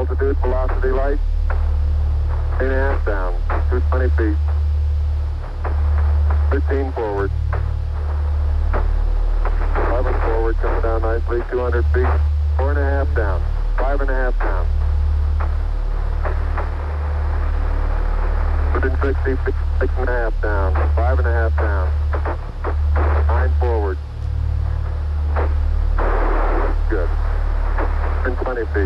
Altitude, velocity light. 8.5 down. 220 feet. 15 forward. 11 forward, coming down nicely. 200 feet. 4.5 down. 5.5 down. Within 60 feet. 6.5 down. 5.5 down. 9 forward. Good. Within 20 feet.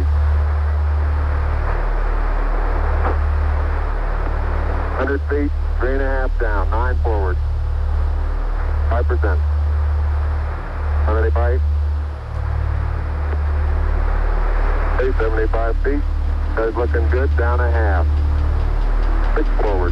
100 feet. 3.5 down. 9 forward. 5%. 75. 75 feet. That's looking good. Down a half. 6 forward.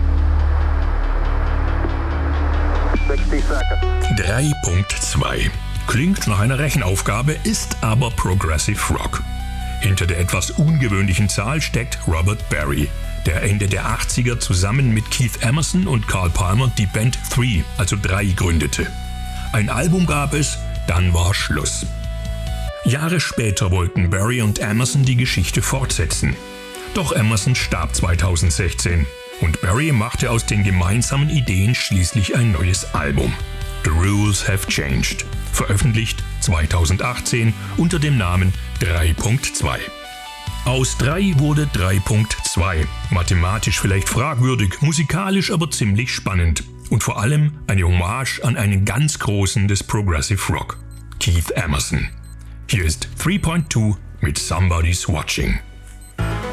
60 seconds. 3.2. Klingt nach einer Rechenaufgabe, ist aber Progressive Rock. Hinter der etwas ungewöhnlichen Zahl steckt Robert Barry, der Ende der 80er zusammen mit Keith Emerson und Carl Palmer die Band 3, also 3, gründete. Ein Album gab es, dann war Schluss. Jahre später wollten Barry und Emerson die Geschichte fortsetzen. Doch Emerson starb 2016 und Barry machte aus den gemeinsamen Ideen schließlich ein neues Album. The Rules Have Changed, veröffentlicht 2018 unter dem Namen 3.2. Aus 3 wurde 3.2. Mathematisch vielleicht fragwürdig, musikalisch aber ziemlich spannend. Und vor allem eine Hommage an einen ganz Großen des Progressive Rock, Keith Emerson. Hier ist 3.2 mit Somebody's Watching.